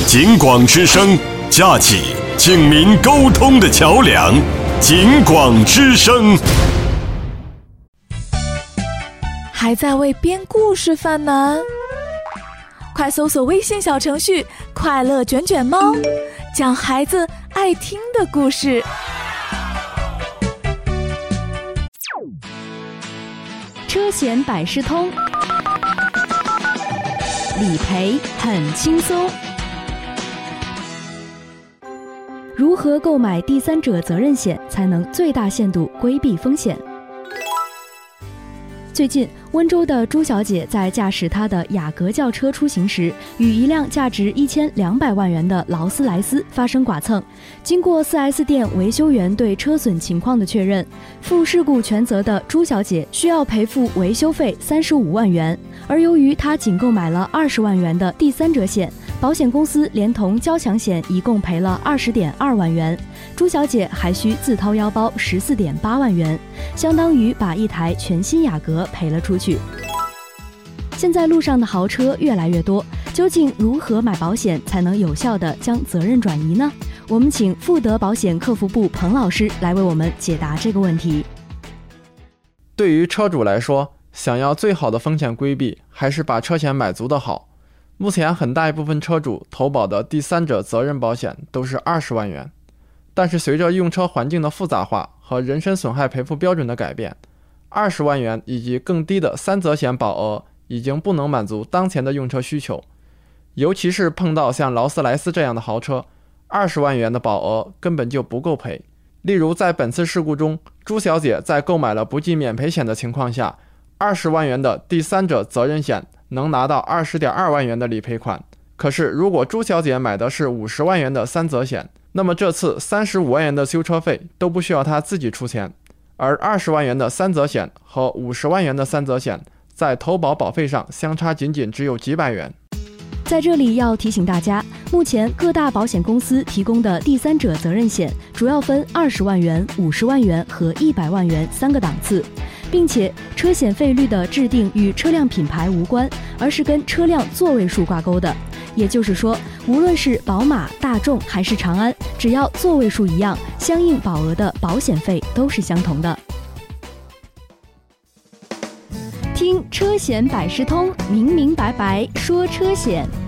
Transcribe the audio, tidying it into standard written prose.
警广之声，架起警民沟通的桥梁。警广之声。 还在为编故事犯难？快搜索微信小程序“快乐卷卷猫”，讲孩子爱听的故事。 车险百事通，理赔很轻松。如何购买第三者责任险才能最大限度规避风险？最近，温州的朱小姐在驾驶她的雅阁轿车出行时，与一辆价值1200万元的劳斯莱斯发生剐蹭。经过 4S 店维修员对车损情况的确认，负事故全责的朱小姐需要赔付维修费35万元。而由于她仅购买了20万元的第三者险，保险公司连同交强险一共赔了20.2万元，朱小姐还需自掏腰包14.8万元，相当于把一台全新雅阁赔了出去。现在路上的豪车越来越多，究竟如何买保险才能有效地将责任转移呢？我们请富德保险客服部彭老师来为我们解答这个问题。 对于车主来说，想要最好的风险规避，还是把车险买足的好。目前很大一部分车主投保的第三者责任保险都是20万元，但是随着用车环境的复杂化和人身损害赔付标准的改变，20万元以及更低的三责险保额已经不能满足当前的用车需求。尤其是碰到像劳斯莱斯这样的豪车，20万元的保额根本就不够赔。例如在本次事故中，朱小姐在购买了不计免赔险的情况下，20万元的第三者责任险能拿到20.2万元的理赔款。可是如果朱小姐买的是50万元的三责险，那么这次35万元的修车费都不需要她自己出钱，而20万元的三责险和50万元的三责险在投保保费上相差仅只有几百元。 在这里要提醒大家，目前各大保险公司提供的第三者责任险主要分20万元、50万元和100万元3个档次，并且车险费率的制定与车辆品牌无关，而是跟车辆座位数挂钩的。也就是说，无论是宝马、大众还是长安，只要座位数一样，相应保额的保险费都是相同的。听车险百事通，明明白白说车险。